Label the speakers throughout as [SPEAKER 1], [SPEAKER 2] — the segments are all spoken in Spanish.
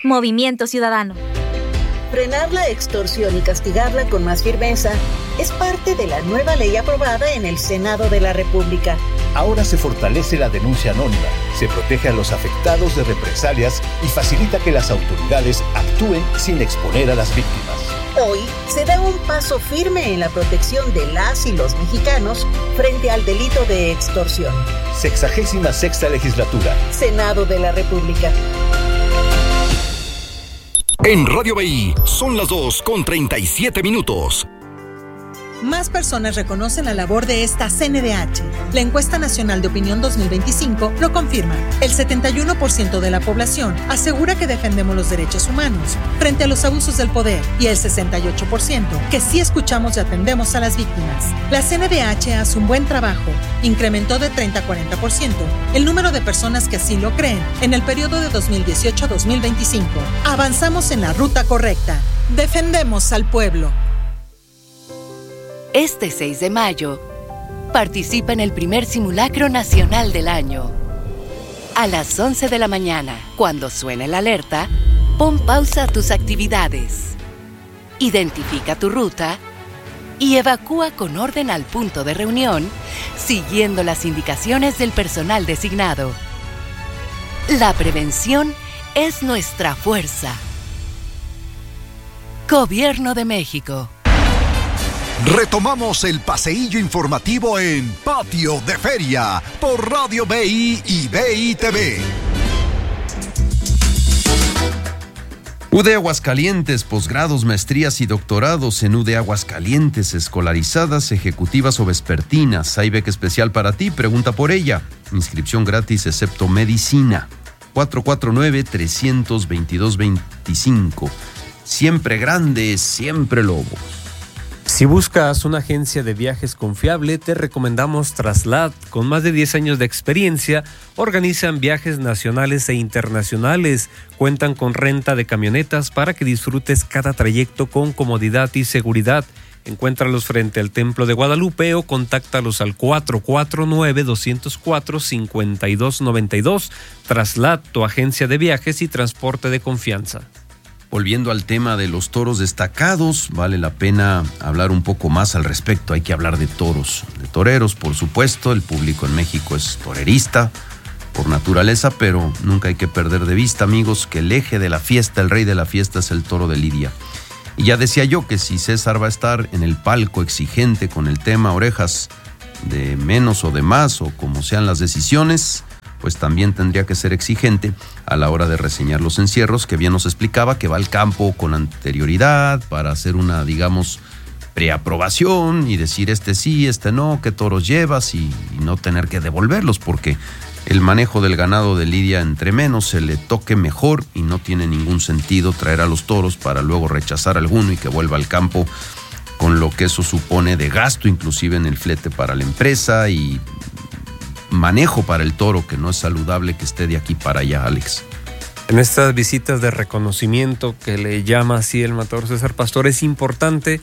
[SPEAKER 1] Movimiento Ciudadano.
[SPEAKER 2] Frenar la extorsión y castigarla con más firmeza es parte de la nueva ley aprobada en el Senado de la República.
[SPEAKER 3] Ahora se fortalece la denuncia anónima, se protege a los afectados de represalias y facilita que las autoridades actúen sin exponer a las víctimas.
[SPEAKER 2] Hoy se da un paso firme en la protección de las y los mexicanos frente al delito de extorsión.
[SPEAKER 3] 66ª Legislatura.
[SPEAKER 2] Senado de la República.
[SPEAKER 4] En Radio BI son las 2:37.
[SPEAKER 5] Más personas reconocen la labor de esta CNDH. La Encuesta Nacional de Opinión 2025 lo confirma. El 71% de la población asegura que defendemos los derechos humanos frente a los abusos del poder y el 68% que sí escuchamos y atendemos a las víctimas. La CNDH hace un buen trabajo. Incrementó de 30 a 40% el número de personas que así lo creen en el periodo de 2018 a 2025. Avanzamos en la ruta correcta. Defendemos al pueblo.
[SPEAKER 6] Este 6 de mayo, participa en el primer simulacro nacional del año. A las 11 de la mañana, cuando suene la alerta, pon pausa a tus actividades. Identifica tu ruta y evacúa con orden al punto de reunión, siguiendo las indicaciones del personal designado. La prevención es nuestra fuerza. Gobierno de México.
[SPEAKER 4] Retomamos el paseillo informativo en Patio de Feria por Radio BI y BI TV.
[SPEAKER 7] UD Aguascalientes, posgrados, maestrías y doctorados en UD Aguascalientes, escolarizadas, ejecutivas o vespertinas. Hay beca especial para ti, pregunta por ella. Inscripción gratis excepto medicina. 449-322-25. Siempre grande, siempre lobo.
[SPEAKER 8] Si buscas una agencia de viajes confiable, te recomendamos Traslat. Con más de 10 años de experiencia, organizan viajes nacionales e internacionales. Cuentan con renta de camionetas para que disfrutes cada trayecto con comodidad y seguridad. Encuéntralos frente al Templo de Guadalupe o contáctalos al 449-204-5292. Traslat, tu agencia de viajes y transporte de confianza.
[SPEAKER 7] Volviendo al tema de los toros destacados, vale la pena hablar un poco más al respecto. Hay que hablar de toros, de toreros, por supuesto. El público en México es torerista por naturaleza, pero nunca hay que perder de vista, amigos, que el eje de la fiesta, el rey de la fiesta es el toro de Lidia. Y ya decía yo que si César va a estar en el palco exigente con el tema orejas de menos o de más o como sean las decisiones, pues también tendría que ser exigente a la hora de reseñar los encierros, que bien nos explicaba que va al campo con anterioridad para hacer una, digamos, preaprobación y decir este sí, este no, qué toros llevas y no tener que devolverlos, porque el manejo del ganado de Lidia entre menos se le toque mejor y no tiene ningún sentido traer a los toros para luego rechazar alguno y que vuelva al campo, con lo que eso supone de gasto inclusive en el flete para la empresa y manejo para el toro, que no es saludable que esté de aquí para allá, Alex.
[SPEAKER 8] En estas visitas de reconocimiento que le llama así el matador César Pastor es importante.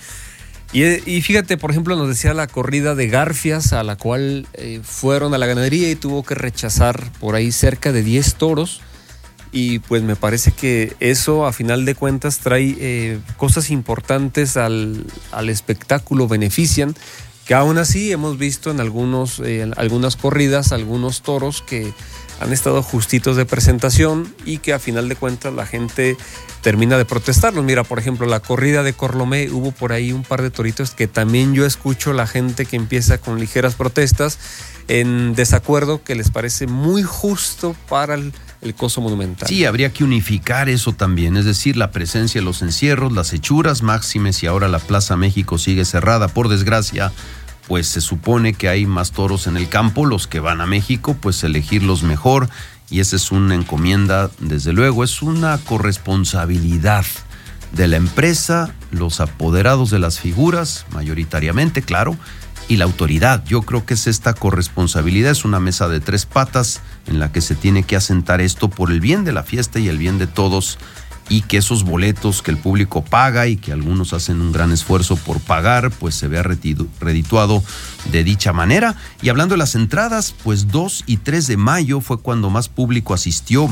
[SPEAKER 8] Y fíjate, por ejemplo, nos decía la corrida de Garfias, a la cual fueron a la ganadería y tuvo que rechazar por ahí cerca de 10 toros. Y pues me parece que eso a final de cuentas trae cosas importantes al espectáculo, benefician. Que aún así hemos visto en algunas corridas, algunos toros que han estado justitos de presentación y que a final de cuentas la gente termina de protestarlos. Mira, por ejemplo, la corrida de Corlomé, hubo por ahí un par de toritos que también yo escucho la gente que empieza con ligeras protestas en desacuerdo, que les parece muy justo para el coso monumental.
[SPEAKER 7] Sí, habría que unificar eso también, es decir, la presencia de los encierros, las hechuras máximes, y ahora la Plaza México sigue cerrada, por desgracia, pues se supone que hay más toros en el campo, los que van a México, pues elegirlos mejor, y esa es una encomienda, desde luego, es una corresponsabilidad de la empresa, los apoderados de las figuras, mayoritariamente, claro, y la autoridad. Yo creo que es esta corresponsabilidad, es una mesa de 3 patas en la que se tiene que asentar esto por el bien de la fiesta y el bien de todos, y que esos boletos que el público paga y que algunos hacen un gran esfuerzo por pagar, pues se vea redituado de dicha manera. Y hablando de las entradas, pues 2 y 3 de mayo fue cuando más público asistió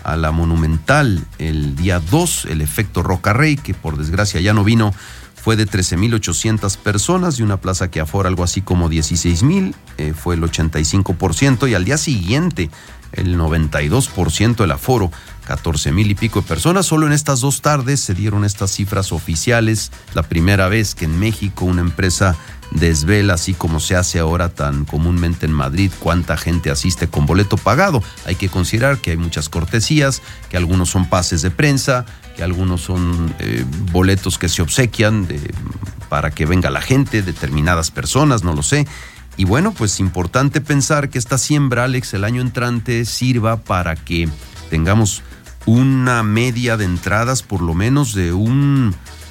[SPEAKER 7] a la Monumental el día 2, el efecto Roca Rey, que por desgracia ya no vino, fue de 13,800 personas, y una plaza que afora algo así como 16,000, fue el 85%, y al día siguiente el 92% del aforo, 14,000 y pico de personas. Solo en estas 2 tardes se dieron estas cifras oficiales, la primera vez que en México una empresa desvela, así como se hace ahora tan comúnmente en Madrid, cuánta gente asiste con boleto pagado. Hay que considerar que hay muchas cortesías, que algunos son pases de prensa, que algunos son boletos que se obsequian para que venga la gente, determinadas personas, no lo sé. Y bueno, pues importante pensar que esta siembra, Alex, el año entrante sirva para que tengamos una media de entradas por lo menos de un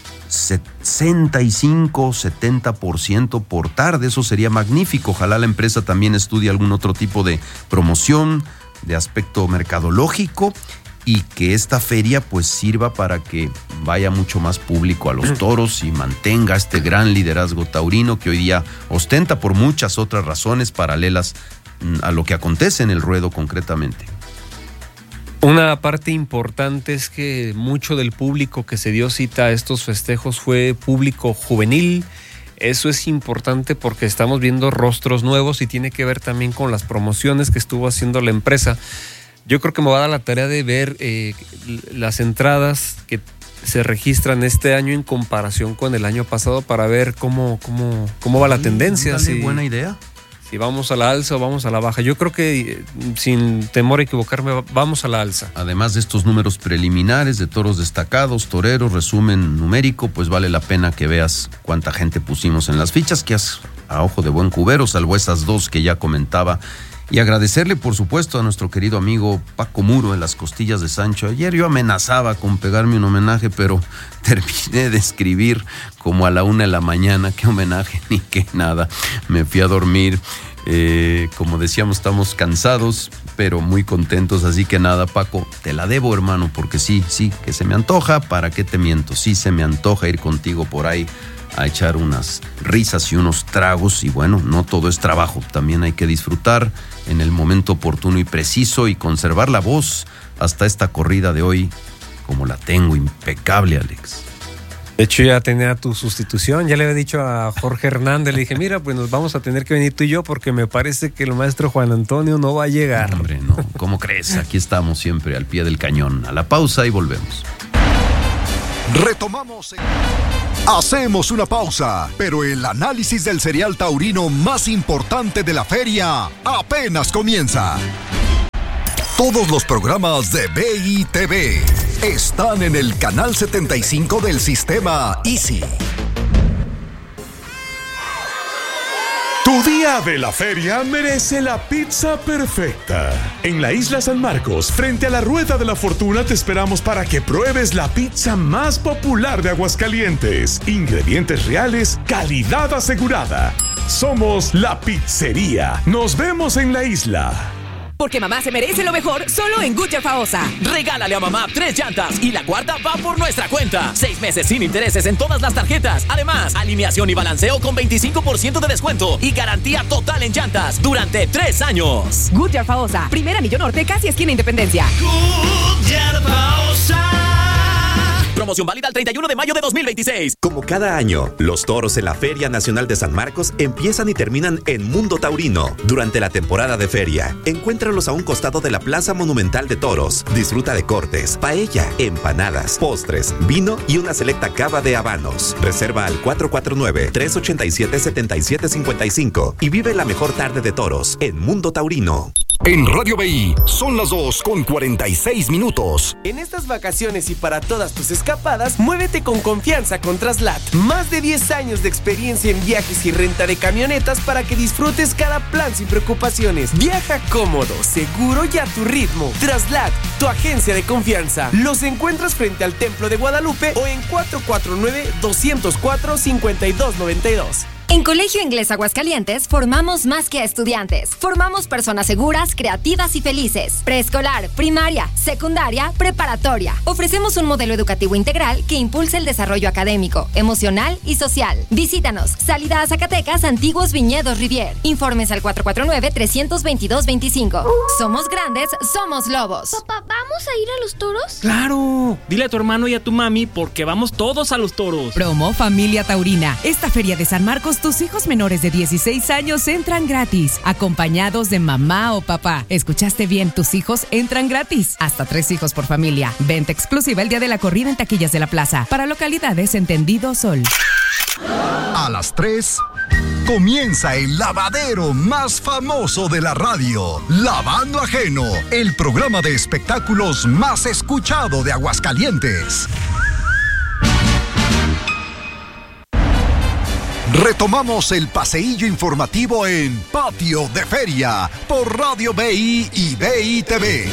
[SPEAKER 7] 65-70% por tarde. Eso sería magnífico. Ojalá la empresa también estudie algún otro tipo de promoción, de aspecto mercadológico, y que esta feria pues sirva para que vaya mucho más público a los toros y mantenga este gran liderazgo taurino que hoy día ostenta por muchas otras razones paralelas a lo que acontece en el ruedo concretamente.
[SPEAKER 8] Una parte importante es que mucho del público que se dio cita a estos festejos fue público juvenil. Eso es importante porque estamos viendo rostros nuevos y tiene que ver también con las promociones que estuvo haciendo la empresa. Yo creo que me va a dar la tarea de ver las entradas que se registran este año en comparación con el año pasado para ver cómo va la tendencia.
[SPEAKER 7] Sí, buena idea.
[SPEAKER 8] Si vamos a la alza o vamos a la baja. Yo creo que, sin temor a equivocarme, vamos a la alza.
[SPEAKER 7] Además de estos números preliminares de toros destacados, toreros, resumen numérico, pues vale la pena que veas cuánta gente pusimos en las fichas, que es a ojo de buen cubero, salvo esas 2 que ya comentaba. Y agradecerle, por supuesto, a nuestro querido amigo Paco Muro en las costillas de Sancho. Ayer yo amenazaba con pegarme un homenaje, pero terminé de escribir como a la 1 de la mañana. Qué homenaje ni qué nada. Me fui a dormir. Como decíamos, estamos cansados, pero muy contentos. Así que nada, Paco, te la debo, hermano, porque sí, que se me antoja. ¿Para qué te miento? Sí, se me antoja ir contigo por ahí a echar unas risas y unos tragos. Y bueno, no todo es trabajo, también hay que disfrutar en el momento oportuno y preciso y conservar la voz hasta esta corrida de hoy, como la tengo, impecable, Alex.
[SPEAKER 8] De hecho, ya tenía tu sustitución, ya le había dicho a Jorge Hernández, le dije, mira, pues nos vamos a tener que venir tú y yo porque me parece que el maestro Juan Antonio no va a llegar.
[SPEAKER 7] No, hombre, no, ¿cómo crees? Aquí estamos siempre al pie del cañón. A la pausa y volvemos.
[SPEAKER 4] Retomamos. Hacemos una pausa, pero el análisis del cereal taurino más importante de la feria apenas comienza. Todos los programas de BITV están en el canal 75 del sistema Easy.
[SPEAKER 1] Tu día de la feria merece la pizza perfecta. En la Isla San Marcos, frente a la Rueda de la Fortuna, te esperamos para que pruebes la pizza más popular de Aguascalientes. Ingredientes reales, calidad asegurada. Somos La Pizzería. Nos vemos en la isla.
[SPEAKER 9] Porque mamá se merece lo mejor solo en Goodyear Faosa.
[SPEAKER 10] Regálale a mamá 3 llantas y la cuarta va por nuestra cuenta. 6 meses sin intereses en todas las tarjetas. Además, alineación y balanceo con 25% de descuento y garantía total en llantas durante 3 años.
[SPEAKER 9] Goodyear Faosa, primera Anillo Norte, casi esquina Independencia.
[SPEAKER 10] Goodyear Faosa. Promoción válida el 31 de mayo de 2026.
[SPEAKER 11] Como cada año, los toros en la Feria Nacional de San Marcos empiezan y terminan en Mundo Taurino. Durante la temporada de feria, encuéntralos a un costado de la Plaza Monumental de Toros. Disfruta de cortes, paella, empanadas, postres, vino y una selecta cava de habanos. Reserva al 449-387-7755 y vive la mejor tarde de toros en Mundo Taurino.
[SPEAKER 4] En Radio BI son las 2:46.
[SPEAKER 12] En estas vacaciones y para todas tus escapadas, muévete con confianza con Traslat. Más de 10 años de experiencia en viajes y renta de camionetas para que disfrutes cada plan sin preocupaciones. Viaja cómodo, seguro y a tu ritmo. Traslat, tu agencia de confianza. Los encuentras frente al Templo de Guadalupe o en 449-204-5292.
[SPEAKER 13] En Colegio Inglés Aguascalientes formamos más que a estudiantes. Formamos personas seguras, creativas y felices. Preescolar, primaria, secundaria, preparatoria. Ofrecemos un modelo educativo integral que impulsa el desarrollo académico, emocional y social. Visítanos. Salida a Zacatecas, Antiguos Viñedos Rivier. Informes al 449-322-25. Somos grandes, somos lobos.
[SPEAKER 14] Papá, ¿vamos a ir a los toros?
[SPEAKER 15] ¡Claro! Dile a tu hermano y a tu mami porque vamos todos a los toros.
[SPEAKER 9] Promo Familia Taurina. Esta feria de San Marcos, tus hijos menores de 16 años entran gratis, acompañados de mamá o papá. ¿Escuchaste bien? Tus hijos entran gratis. Hasta 3 hijos por familia. Venta exclusiva el día de la corrida en taquillas de la plaza. Para localidades Entendido Sol.
[SPEAKER 4] A las 3 comienza el lavadero más famoso de la radio, Lavando Ajeno, el programa de espectáculos más escuchado de Aguascalientes. Retomamos el paseillo informativo en Patio de Feria por Radio BI y BI TV.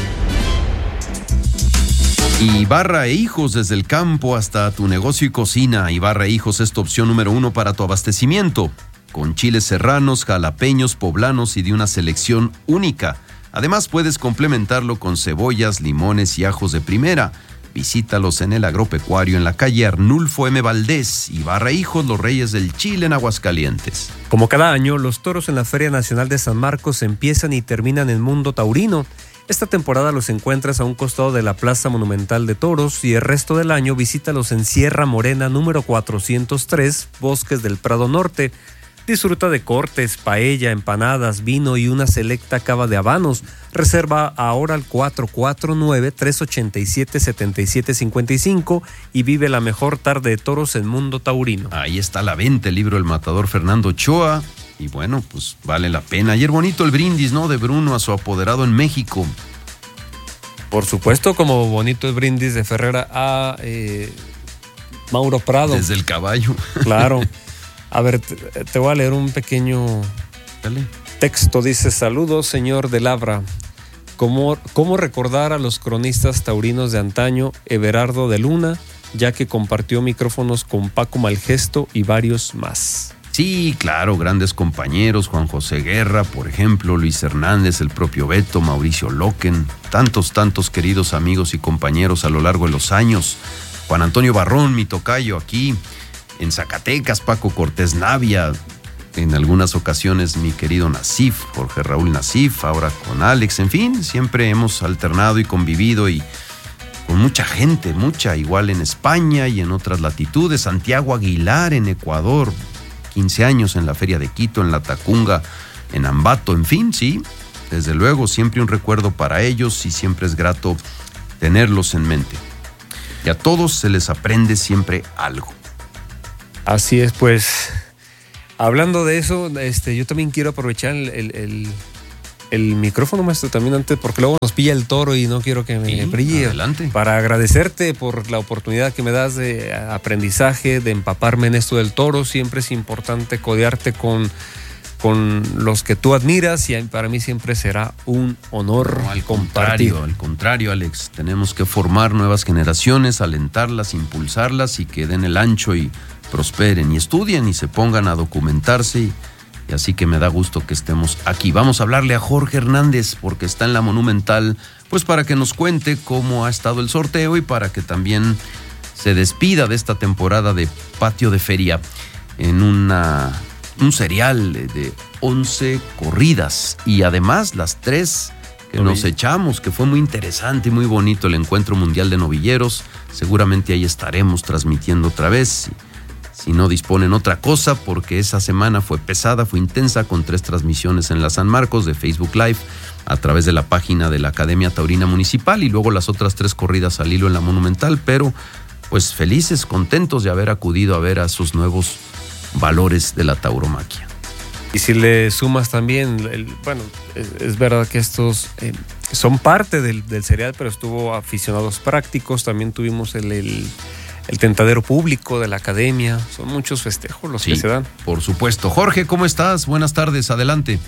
[SPEAKER 7] Ibarra e Hijos, desde el campo hasta tu negocio y cocina. Ibarra e Hijos es tu opción número 1 para tu abastecimiento, con chiles serranos, jalapeños, poblanos y de una selección única. Además puedes complementarlo con cebollas, limones y ajos de primera. Visítalos en el agropecuario en la calle Arnulfo M. Valdés. Ibarra e Hijos, los reyes del chile en Aguascalientes.
[SPEAKER 8] Como cada año, los toros en la Feria Nacional de San Marcos empiezan y terminan en Mundo Taurino. Esta temporada los encuentras a un costado de la Plaza Monumental de Toros y el resto del año visítalos en Sierra Morena número 403, Bosques del Prado Norte. Disfruta de cortes, paella, empanadas, vino y una selecta cava de habanos. Reserva ahora al 449-387-7755 y vive la mejor tarde de toros en Mundo Taurino.
[SPEAKER 7] Ahí está a la venta el libro El Matador Fernando Ochoa. Y bueno, pues vale la pena. Ayer bonito el brindis, ¿no? De Bruno a su apoderado en México.
[SPEAKER 8] Por supuesto, como bonito el brindis de Ferrera a Mauro Prado.
[SPEAKER 7] Desde el caballo.
[SPEAKER 8] Claro. A ver, te voy a leer un pequeño texto. Dice: saludos, señor de Labra. ¿Cómo recordar a los cronistas taurinos de antaño, Everardo de Luna, ya que compartió micrófonos con Paco Malgesto y varios más?
[SPEAKER 7] Sí, claro, grandes compañeros, Juan José Guerra, por ejemplo, Luis Hernández, el propio Beto, Mauricio Loquen, tantos queridos amigos y compañeros a lo largo de los años. Juan Antonio Barrón, mi tocayo aquí en Zacatecas, Paco Cortés Navia, en algunas ocasiones mi querido Nasif, Jorge Raúl Nasif, ahora con Alex, en fin, siempre hemos alternado y convivido y con mucha gente, igual en España y en otras latitudes. Santiago Aguilar en Ecuador, 15 años en la Feria de Quito, en La Tacunga, en Ambato, en fin, sí, desde luego, siempre un recuerdo para ellos y siempre es grato tenerlos en mente. Y a todos se les aprende siempre algo.
[SPEAKER 8] Así es, pues, hablando de eso, yo también quiero aprovechar el micrófono, maestro, también antes, porque luego nos pilla el toro y no quiero que me brille.
[SPEAKER 7] Adelante.
[SPEAKER 8] Para agradecerte por la oportunidad que me das de aprendizaje, de empaparme en esto del toro. Siempre es importante codearte con los que tú admiras y para mí siempre será un honor.
[SPEAKER 7] No, al contrario, Alex, tenemos que formar nuevas generaciones, alentarlas, impulsarlas y que den el ancho y prosperen y estudien y se pongan a documentarse y así que me da gusto que estemos aquí. Vamos a hablarle a Jorge Hernández porque está en la Monumental, pues para que nos cuente cómo ha estado el sorteo y para que también se despida de esta temporada de Patio de Feria en un serial de 11 corridas y además las 3 que nos echamos, que fue muy interesante y muy bonito el Encuentro Mundial de Novilleros. Seguramente ahí estaremos transmitiendo otra vez. Si no disponen otra cosa, porque esa semana fue pesada, fue intensa, con 3 transmisiones en la San Marcos de Facebook Live a través de la página de la Academia Taurina Municipal y luego las otras 3 corridas al hilo en la Monumental, pero pues felices, contentos de haber acudido a ver a sus nuevos valores de la tauromaquia.
[SPEAKER 8] Y si le sumas también, es verdad que estos son parte del serial, pero estuvo aficionados prácticos, también tuvimos el tentadero público de la academia. Son muchos festejos los que se dan.
[SPEAKER 7] Por supuesto. Jorge, ¿cómo estás? Buenas tardes, adelante.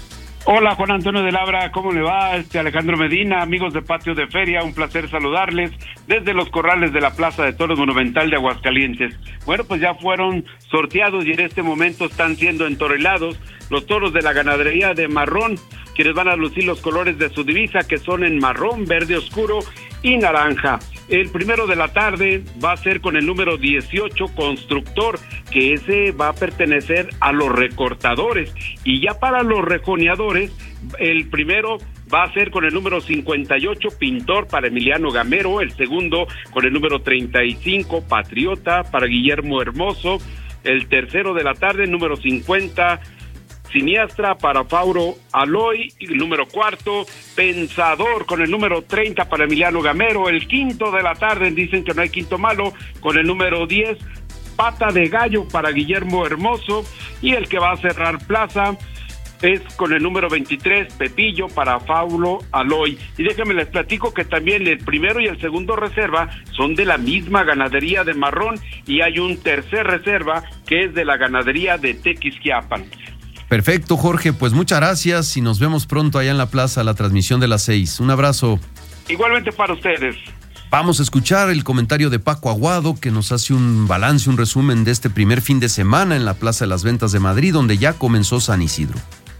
[SPEAKER 16] Hola, Juan Antonio de Labra, ¿cómo le va? Alejandro Medina, amigos de Patio de Feria, un placer saludarles desde los corrales de la Plaza de Toros Monumental de Aguascalientes. Bueno, pues ya fueron sorteados y en este momento están siendo entorelados los toros de la ganadería de Marrón, quienes van a lucir los colores de su divisa, que son en marrón, verde oscuro y naranja. El primero de la tarde va a ser con el número 18, Constructor, que ese va a pertenecer a los recortadores. Y ya para los rejoneadores, el primero va a ser con el número 58, Pintor, para Emiliano Gamero. El segundo con el número 35, Patriota, para Guillermo Hermoso. El tercero de la tarde, número 50, Siniestra, para Fauro Aloy. Y el número cuarto, Pensador, con el número 30 para Emiliano Gamero. El quinto de la tarde, dicen que no hay quinto malo, con el número 10, Pata de Gallo, para Guillermo Hermoso. Y el que va a cerrar plaza es con el número 23, Pepillo, para Fauro Aloy. Y déjenme les platico que también el primero y el segundo reserva son de la misma ganadería de Marrón, y hay un tercer reserva que es de la ganadería de Tequisquiapan.
[SPEAKER 7] Perfecto, Jorge, pues muchas gracias y nos vemos pronto allá en la plaza, la transmisión de las 6. Un abrazo.
[SPEAKER 16] Igualmente para ustedes.
[SPEAKER 7] Vamos a escuchar el comentario de Paco Aguado, que nos hace un balance, un resumen de este primer fin de semana en la Plaza de las Ventas de Madrid, donde ya comenzó San Isidro.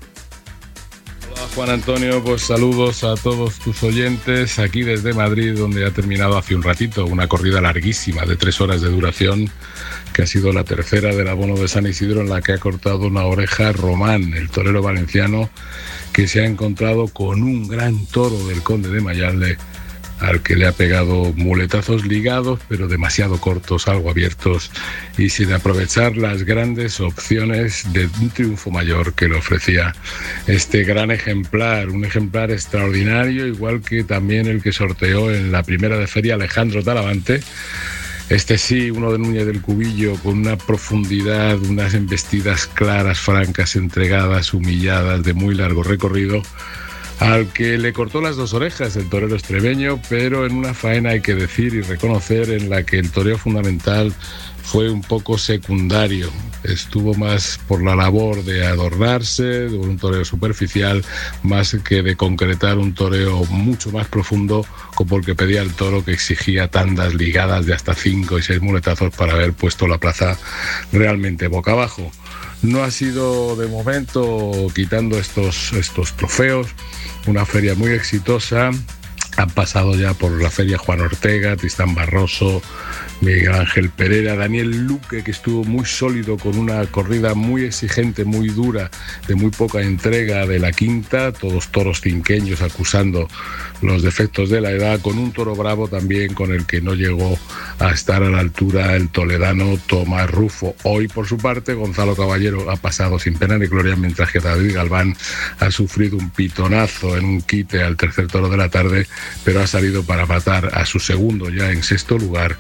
[SPEAKER 17] Hola, Juan Antonio, pues saludos a todos tus oyentes aquí desde Madrid, donde ha terminado hace un ratito una corrida larguísima de 3 horas de duración, que ha sido la tercera del abono de San Isidro, en la que ha cortado una oreja Román, el torero valenciano, que se ha encontrado con un gran toro del Conde de Mayalde, al que le ha pegado muletazos ligados, pero demasiado cortos, algo abiertos, y sin aprovechar las grandes opciones de un triunfo mayor que le ofrecía este gran ejemplar, un ejemplar extraordinario, igual que también el que sorteó en la primera de feria Alejandro Talavante. Este sí, uno de Núñez del Cubillo, con una profundidad, unas embestidas claras, francas, entregadas, humilladas, de muy largo recorrido, al que le cortó las 2 orejas el torero extremeño, pero en una faena, hay que decir y reconocer, en la que el toreo fundamental fue un poco secundario. Estuvo más por la labor de adornarse, de un toreo superficial, más que de concretar un toreo mucho más profundo, como el que pedía el toro, que exigía tandas ligadas de hasta 5 y 6 muletazos para haber puesto la plaza realmente boca abajo. No ha sido, de momento, quitando estos trofeos, una feria muy exitosa. Han pasado ya por la feria Juan Ortega, Tristán Barroso, Miguel Ángel Pereira, Daniel Luque, que estuvo muy sólido con una corrida muy exigente, muy dura, de muy poca entrega, de la quinta, todos toros cinqueños acusando los defectos de la edad, con un toro bravo también con el que no llegó a estar a la altura el toledano Tomás Rufo. Hoy, por su parte, Gonzalo Caballero ha pasado sin pena ni gloria, mientras que David Galván ha sufrido un pitonazo en un quite al tercer toro de la tarde, pero ha salido para matar a su segundo, ya en sexto lugar,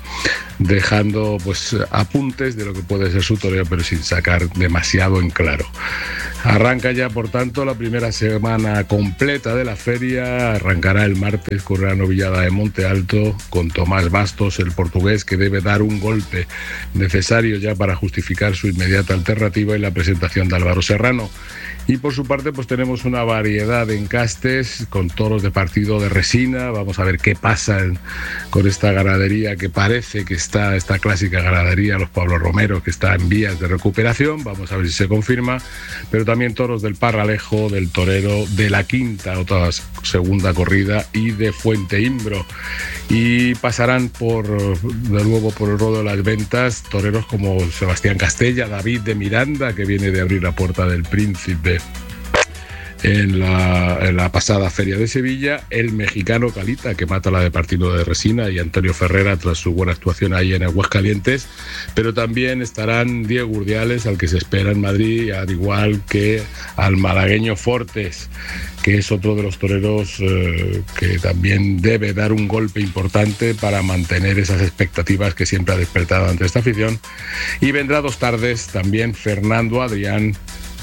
[SPEAKER 17] dejando pues apuntes de lo que puede ser su toreo, pero sin sacar demasiado en claro. Arranca ya, por tanto, la primera semana completa de la feria. Arrancará el martes con la novillada de Monte Alto, con Tomás Bastos, el portugués, que debe dar un golpe necesario ya para justificar su inmediata alternativa, y la presentación de Álvaro Serrano. Y por su parte, pues tenemos una variedad de encastes con toros de partido de resina. Vamos a ver qué pasa con esta ganadería, que parece que está, esta clásica ganadería, los Pablo Romero, que está en vías de recuperación. Vamos a ver si se confirma. Pero también toros del Parralejo, del Torero, de la Quinta, otra segunda corrida, y de Fuente Imbro. Y pasarán de nuevo por el ruedo de las ventas toreros como Sebastián Castella, David de Miranda, que viene de abrir la Puerta del Príncipe en la pasada Feria de Sevilla, el mexicano Calita, que mata la de partido de resina, y Antonio Ferrera, tras su buena actuación ahí en Aguascalientes. Pero también estarán Diego Urdiales, al que se espera en Madrid, al igual que al malagueño Fortes, que es otro de los toreros que también debe dar un golpe importante para mantener esas expectativas que siempre ha despertado ante esta afición. Y vendrá 2 tardes también Fernando Adrián,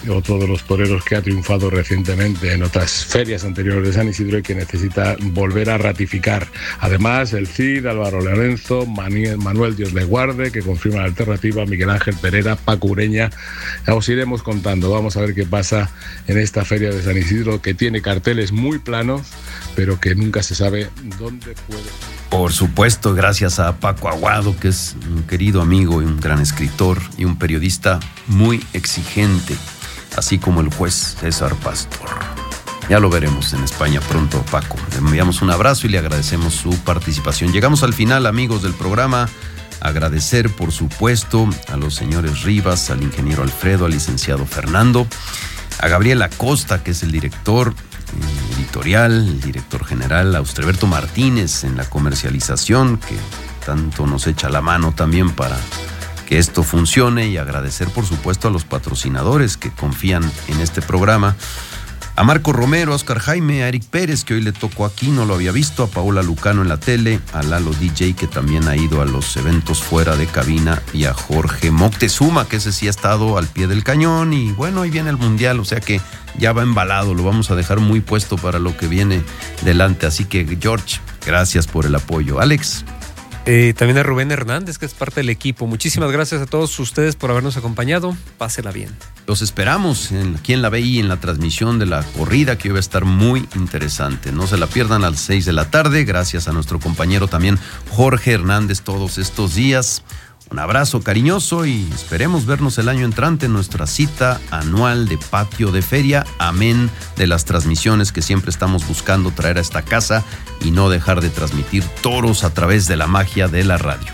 [SPEAKER 17] otro de los toreros que ha triunfado recientemente en otras ferias anteriores de San Isidro y que necesita volver a ratificar. Además, el Cid, Álvaro Lorenzo, Manuel Dios le guarde, que confirma la alternativa, Miguel Ángel Pereira, Paco Ureña. Ya os iremos contando, vamos a ver qué pasa en esta feria de San Isidro, que tiene carteles muy planos, pero que nunca se sabe dónde puede.
[SPEAKER 7] Por supuesto, gracias a Paco Aguado, que es un querido amigo y un gran escritor y un periodista muy exigente, así como el juez César Pastor. Ya lo veremos en España pronto, Paco. Le enviamos un abrazo y le agradecemos su participación. Llegamos al final, amigos del programa. Agradecer, por supuesto, a los señores Rivas, al ingeniero Alfredo, al licenciado Fernando, a Gabriel Acosta, que es el director editorial, el director general, a Austreberto Martínez en la comercialización, que tanto nos echa la mano también para que esto funcione, y agradecer, por supuesto, a los patrocinadores que confían en este programa, a Marco Romero, a Oscar Jaime, a Eric Pérez, que hoy le tocó aquí, no lo había visto, a Paola Lucano en la tele, a Lalo DJ, que también ha ido a los eventos fuera de cabina, y a Jorge Moctezuma, que ese sí ha estado al pie del cañón, y bueno, ahí viene el Mundial, o sea que ya va embalado, lo vamos a dejar muy puesto para lo que viene delante, así que George, gracias por el apoyo. Alex.
[SPEAKER 8] También a Rubén Hernández, que es parte del equipo. Muchísimas gracias a todos ustedes por habernos acompañado. Pásela bien.
[SPEAKER 7] Los esperamos aquí en la BI, en la transmisión de la corrida, que hoy va a estar muy interesante. No se la pierdan a las 6 de la tarde. Gracias a nuestro compañero también Jorge Hernández todos estos días. Un abrazo cariñoso y esperemos vernos el año entrante en nuestra cita anual de Patio de Feria. Amén de las transmisiones que siempre estamos buscando traer a esta casa y no dejar de transmitir toros a través de la magia de la radio.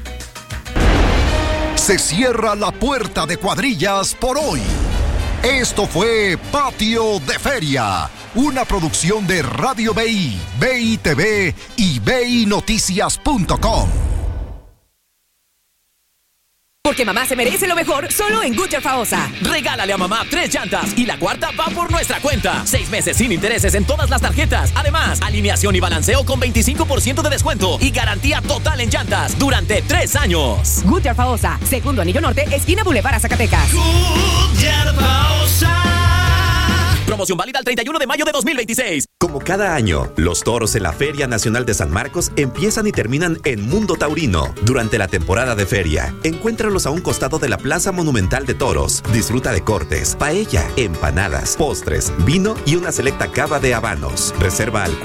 [SPEAKER 4] Se cierra la puerta de cuadrillas por hoy. Esto fue Patio de Feria, una producción de Radio BI, BI TV y BINoticias.com.
[SPEAKER 9] Porque mamá se merece lo mejor, solo en Goodyear Faosa.
[SPEAKER 10] Regálale a mamá 3 llantas y la cuarta va por nuestra cuenta. 6 meses sin intereses en todas las tarjetas. Además, alineación y balanceo con 25% de descuento y garantía total en llantas durante 3 años.
[SPEAKER 9] Goodyear Faosa, segundo anillo norte, esquina Boulevard a Zacatecas.
[SPEAKER 10] Goodyear Faosa. Promoción válida el 31 de mayo de 2026.
[SPEAKER 11] Como cada año, los toros en la Feria Nacional de San Marcos empiezan y terminan en Mundo Taurino. Durante la temporada de feria, encuéntralos a un costado de la Plaza Monumental de Toros. Disfruta de cortes, paella, empanadas, postres, vino y una selecta cava de habanos. Reserva al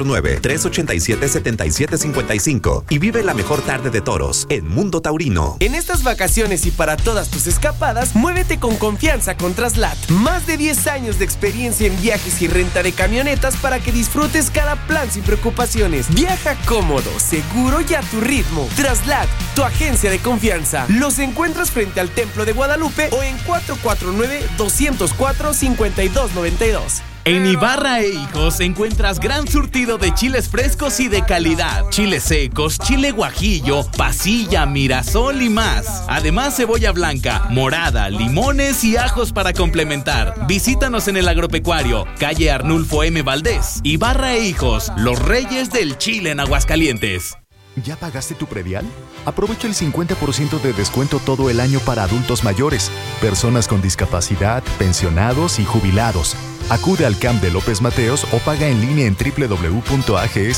[SPEAKER 11] 449-387-7755 y vive la mejor tarde de toros en Mundo Taurino.
[SPEAKER 12] En estas vacaciones y para todas tus escapadas, muévete con confianza con Traslat. Más de 10 años de experiencia en viajes y renta de camionetas para que disfrutes cada plan sin preocupaciones. Viaja cómodo, seguro y a tu ritmo. Traslat, tu agencia de confianza. Los encuentras frente al Templo de Guadalupe o en 449-204-5292.
[SPEAKER 18] En Ibarra e Hijos encuentras gran surtido de chiles frescos y de calidad. Chiles secos, chile guajillo, pasilla, mirasol y más. Además, cebolla blanca, morada, limones y ajos para complementar. Visítanos en el agropecuario, calle Arnulfo M. Valdés. Ibarra e Hijos, los reyes del chile en Aguascalientes.
[SPEAKER 19] ¿Ya pagaste tu predial? Aprovecha el 50% de descuento todo el año para adultos mayores, personas con discapacidad, pensionados y jubilados. Acude al CAMP de López Mateos o paga en línea en www.ags.mx.